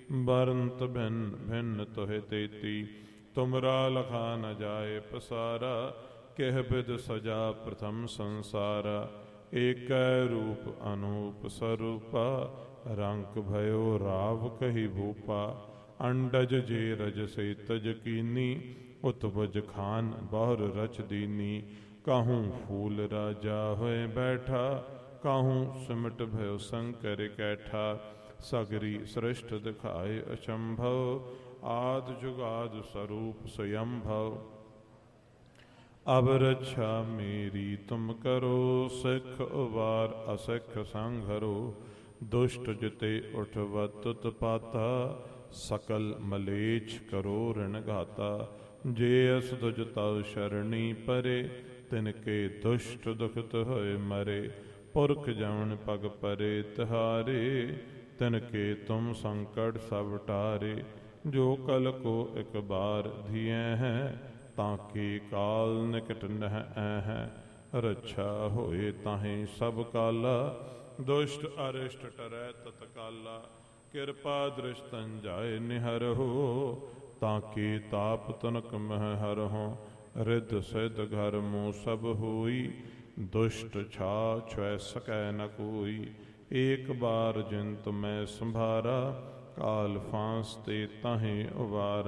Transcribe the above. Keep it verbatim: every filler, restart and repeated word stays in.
बरंत भिन्न भिन्न तुहे तेती, तुमरा लखा न जाए पसारा। कह बिद सजा प्रथम संसारा, एक रूप अनूप स्वरूपा। रंक भयो राव कही भूपा, अंडज जे रज से तज कीनी। उत्बज खान बहुर रच दीनी, काहूँ फूल राजा होए बैठा। काहूँ सिमट भयो शंकर कैठा, सगरी सृष्ट दिखाए अचंभव। आद जुगाद स्वरूप स्वयंभव, अब रक्षा मेरी तुम करो। सिख उबार असिख संघरो, दुष्ट जिते उठवत उत्पाता। सकल मलेच्छ करो ऋण घाता, जे अस तुज तव शरणी परे। तिनके दुष्ट दुखत होए मरे, पुरख जमन पग परे तिहारे। तिनके तुम संकट सब टारे, जो कल को एक बार धिए हैं। ताकि काल निकट नह है, रक्षा होए ताहि सब काला। दुष्ट अरिष्ट टरै तत्काला, कृपा दृष्टन जाय निहरहु। ताकि ताप तनक मह हरहु, रिद्ध सिद्ध घर मुँह सब हुई। दुष्ट छा छुए सकै न कोई, एक बार जिन तुम्हें संभारा। काल फांस ते ताहि उबारा,